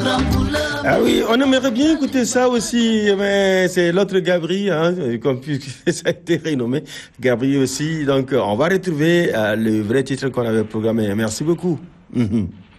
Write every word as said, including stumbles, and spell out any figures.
Ah oui, on aimerait bien écouter ça aussi, mais c'est l'autre Gabri, hein, comme ça a été renommé, Gabri aussi. Donc, on va retrouver euh, le vrai titre qu'on avait programmé. Merci beaucoup. Mm-hmm.